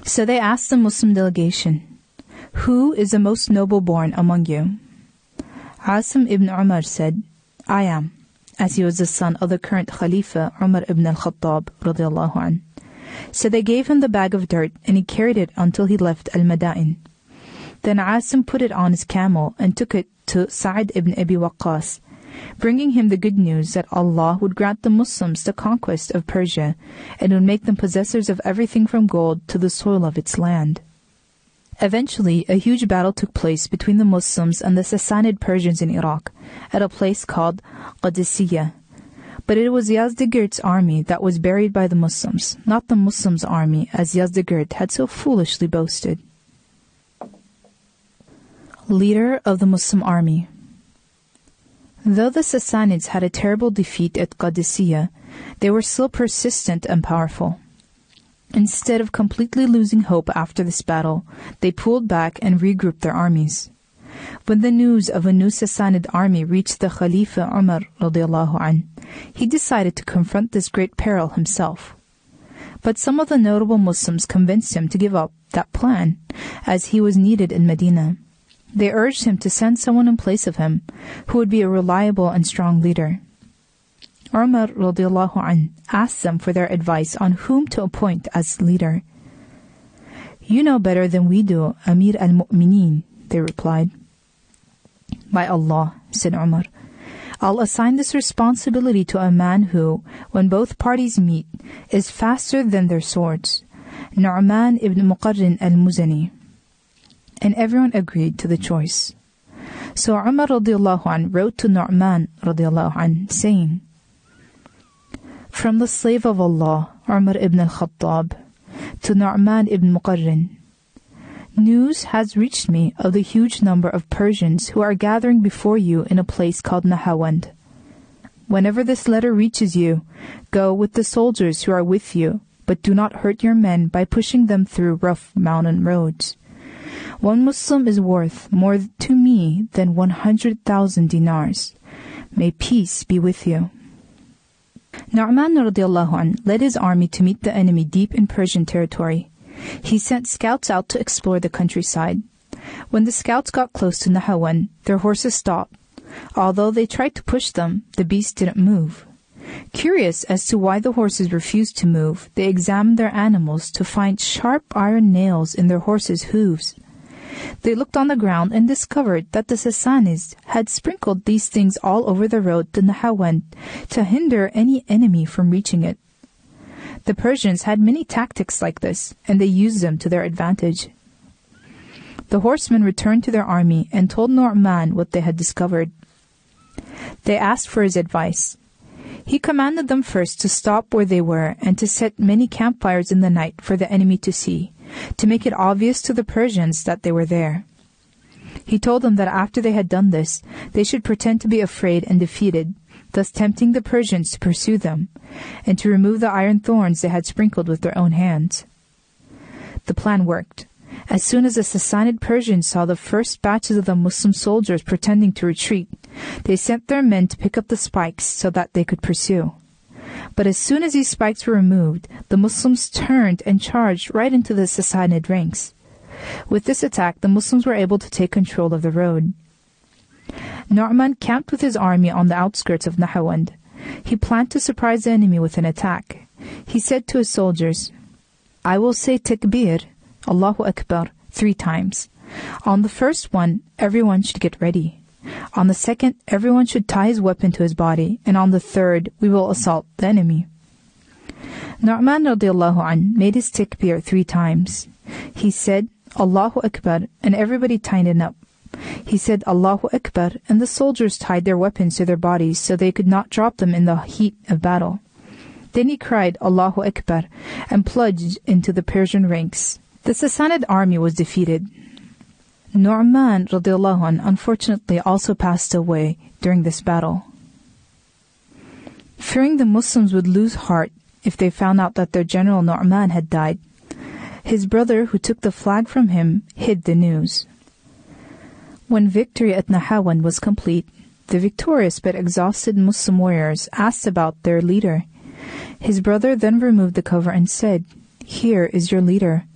So they asked the Muslim delegation, "Who is the most noble-born among you?" Asim ibn Umar said, "I am," as he was the son of the current Khalifa Umar ibn al-Khattab radiallahu anh. So they gave him the bag of dirt, and he carried it until he left Al-Madain. Then Asim put it on his camel and took it to Sa'd ibn Abi Waqqas, bringing him the good news that Allah would grant the Muslims the conquest of Persia and would make them possessors of everything from gold to the soil of its land. Eventually, a huge battle took place between the Muslims and the Sassanid Persians in Iraq at a place called Qadisiyah. But it was Yazdegerd's army that was buried by the Muslims, not the Muslims' army as Yazdegerd had so foolishly boasted. Leader of the Muslim army. Though the Sassanids had a terrible defeat at Qadisiyah, they were still persistent and powerful. Instead of completely losing hope after this battle, they pulled back and regrouped their armies. When the news of a new Sassanid army reached the Khalifa Umar radiallahu anh, he decided to confront this great peril himself. But some of the notable Muslims convinced him to give up that plan, as he was needed in Medina. They urged him to send someone in place of him, who would be a reliable and strong leader. Umar radiallahu anh asked them for their advice on whom to appoint as leader. "You know better than we do, Amir al-Mu'mineen," they replied. "By Allah," said Umar, "I'll assign this responsibility to a man who, when both parties meet, is faster than their swords, Nu'man ibn Muqarrin al-Muzani." And everyone agreed to the choice. So Umar radiallahu anh wrote to Nu'man radiallahu anh, saying, "From the slave of Allah, Umar ibn al-Khattab, to Nu'man ibn Muqarrin, news has reached me of the huge number of Persians who are gathering before you in a place called Nahawand. Whenever this letter reaches you, go with the soldiers who are with you, but do not hurt your men by pushing them through rough mountain roads. One Muslim is worth more to me than 100,000 dinars. May peace be with you." Nu'man radiallahu anh led his army to meet the enemy deep in Persian territory. He sent scouts out to explore the countryside. When the scouts got close to Nahawand, their horses stopped. Although they tried to push them, the beasts didn't move. Curious as to why the horses refused to move, they examined their animals to find sharp iron nails in their horses' hooves. They looked on the ground and discovered that the Sassanids had sprinkled these things all over the road to Nahawand to hinder any enemy from reaching it. The Persians had many tactics like this, and they used them to their advantage. The horsemen returned to their army and told Nu'man what they had discovered. They asked for his advice. He commanded them first to stop where they were and to set many campfires in the night for the enemy to see, to make it obvious to the Persians that they were there. He told them that after they had done this, they should pretend to be afraid and defeated, thus tempting the Persians to pursue them, and to remove the iron thorns they had sprinkled with their own hands. The plan worked. As soon as the Sassanid Persians saw the first batches of the Muslim soldiers pretending to retreat, they sent their men to pick up the spikes so that they could pursue. But as soon as these spikes were removed, the Muslims turned and charged right into the Sassanid ranks. With this attack, the Muslims were able to take control of the road. Nu'man camped with his army on the outskirts of Nahawand. He planned to surprise the enemy with an attack. He said to his soldiers, "I will say Takbir, Allahu Akbar, 3 times. On the first one, everyone should get ready. On the second, everyone should tie his weapon to his body, and on the third, we will assault the enemy." Nu'man radiallahu anh made his takbir 3 times. He said, "Allahu Akbar," and everybody tightened up. He said, "Allahu Akbar," and the soldiers tied their weapons to their bodies so they could not drop them in the heat of battle. Then he cried, "Allahu Akbar," and plunged into the Persian ranks. The Sassanid army was defeated. Nu'man radiallahu anh unfortunately also passed away during this battle. Fearing the Muslims would lose heart if they found out that their general Nu'man had died, his brother, who took the flag from him, hid the news. When victory at Nahawand was complete, the victorious but exhausted Muslim warriors asked about their leader. His brother then removed the cover and said, "Here is your leader,